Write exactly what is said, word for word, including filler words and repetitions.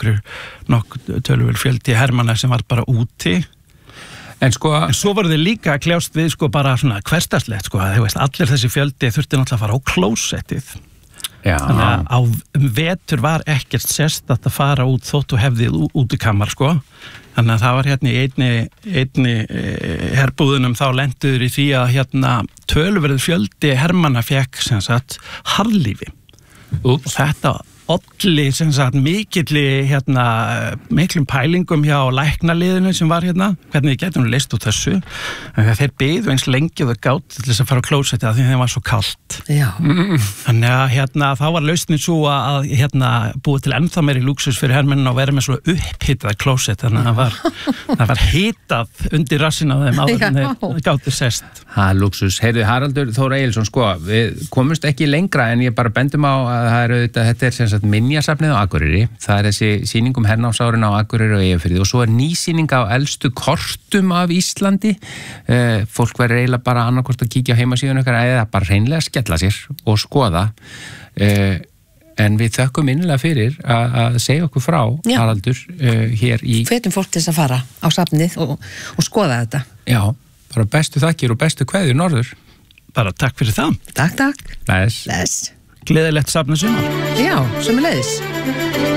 skilur nokkuð töluvel fjöldi hermanna sem var bara úti. En sko... En svo voru þið líka að kljást við sko bara svona hversdagslegt sko, þú veist, allir þessi fjöldi þurfti náttúrulega að fara á klósettið. Já. Þannig að á vetur var ekkert sérstakt að fara út þótt og hefði útikammar sko. Þannig að það var hérna í einni, einni e, herbúðunum þá lenduður í því að hérna töluverður fjöldi hermanna fekk sem sagt harðlífi. Og þetta olli sem sagt mikilli hérna miklum pælingum hjá læknaliðinu sem var hérna, hvernig þið getum leyst úr þessu. Þegar þeir biðu eins lengi og gátt til þess að fara á klósetti af því þeim var svo kalt. Já. Þannig að hérna þá var lausnin svo að hérna búið til ennþá meiri lúksus fyrir hermennina og vera með svo upphitað klósett, þannig að það var, það var hitað undir rassin á þeim áður en þeir gáttu sest. Það er lúksus. Heyrðu, Haraldur Þór Egilsson, sko, við komumst ekki lengra en ég bara bendum á að það er auðvitað, þetta er sem sagt minjasafnið á Akureyri. Það er þessi sýning um hernámsárin á Akureyri og Eyjafirði og svo er ný sýning á elstu kortum af Íslandi. Uh, fólk verður eiginlega bara annarkvort að kíkja á heimasíðun okkar eða bara hreinlega skella sér og skoða. Uh, en við þökkum innilega fyrir að segja okkur frá, Já. Haraldur, uh, hér í... Hvetum fólk til þess að fara á safnið og, og skoða þetta. Já, bara bestu þakkir og bestu kveðjur norður. Bara takk fyrir það. Takk, takk. Bless. Bless. Gleðilegt safna sumar. Já, sömuleiðis.